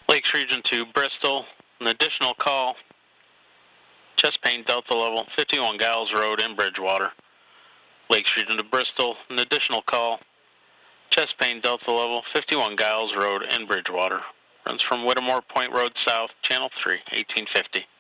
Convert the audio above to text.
Lakes Region to Bristol, an additional call. Chest pain delta level, 51 Giles Road in Bridgewater. Lakes Region to Bristol, an additional call. Chest pain delta level, 51 Giles Road in Bridgewater. Runs from Whittemore Point Road South, Channel 3, 1850.